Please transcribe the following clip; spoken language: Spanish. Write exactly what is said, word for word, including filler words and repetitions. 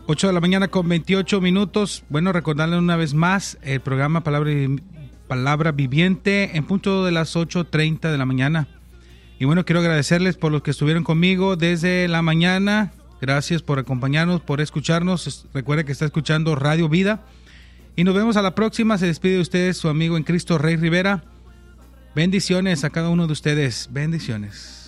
ocho de la mañana con veintiocho minutos. Bueno, recordarles una vez más el programa Palabra, Palabra Viviente en punto de las ocho treinta de la mañana. Y bueno, quiero agradecerles por los que estuvieron conmigo desde la mañana. Gracias por acompañarnos, por escucharnos. Recuerde que está escuchando Radio Vida. Y nos vemos a la próxima. Se despide de ustedes su amigo en Cristo, Rey Rivera. Bendiciones a cada uno de ustedes. Bendiciones.